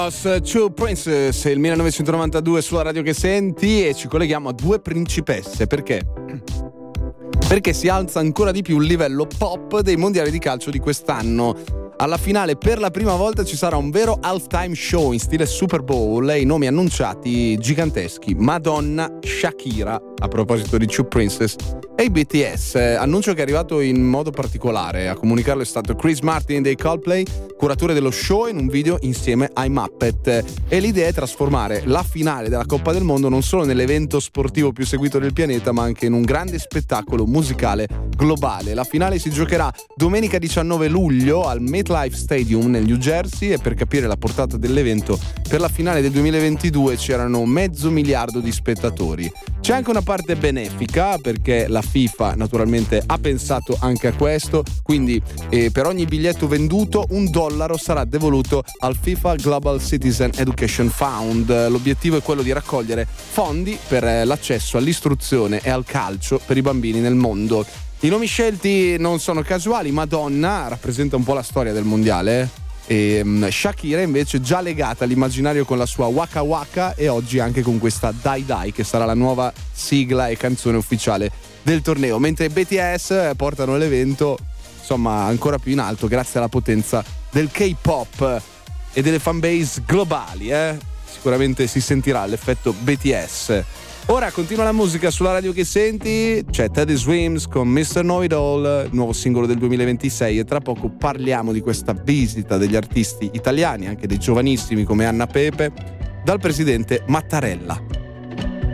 Two Princess, il 1992 sulla radio che senti, e ci colleghiamo a due principesse. Perché? Perché si alza ancora di più il livello pop dei mondiali di calcio di quest'anno. Alla finale per la prima volta ci sarà un vero halftime show in stile Super Bowl e i nomi annunciati giganteschi: Madonna, Shakira, a proposito di Two Princess, e i BTS. Annuncio che è arrivato in modo particolare. A comunicarlo è stato Chris Martin dei Coldplay, curatore dello show, in un video insieme ai Muppet. E l'idea è trasformare la finale della Coppa del Mondo non solo nell'evento sportivo più seguito del pianeta, ma anche in un grande spettacolo musicale globale. La finale si giocherà domenica 19 luglio al MetLife Stadium nel New Jersey, e per capire la portata dell'evento, per la finale del 2022 c'erano 500 milioni di spettatori. C'è anche una parte benefica, perché la FIFA naturalmente ha pensato anche a questo, quindi per ogni biglietto venduto $1 sarà devoluto al FIFA Global Citizen Education Fund. L'obiettivo è quello di raccogliere fondi per l'accesso all'istruzione e al calcio per i bambini nel mondo. I nomi scelti non sono casuali. Madonna rappresenta un po' la storia del mondiale, e Shakira invece già legata all'immaginario con la sua Waka Waka, e oggi anche con questa Die Die, che sarà la nuova sigla e canzone ufficiale del torneo, mentre i BTS portano l'evento insomma ancora più in alto grazie alla potenza del K-pop e delle fanbase globali. Sicuramente si sentirà l'effetto BTS. Ora continua la musica sulla radio che senti, c'è Teddy Swims con Mr. Know It All, nuovo singolo del 2026, e tra poco parliamo di questa visita degli artisti italiani, anche dei giovanissimi come Anna Pepe, dal presidente Mattarella.